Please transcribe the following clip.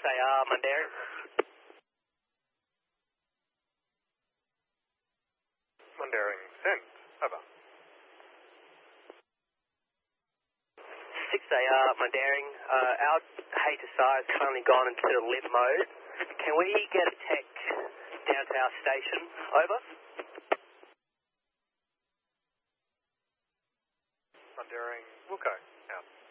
6AR, Mundaring. Mundaring, send. Over. 6AR, Mundaring. Our HSI has currently gone into limp mode. Can we get a tech down to our station? Over. Mundaring, Wilco, out.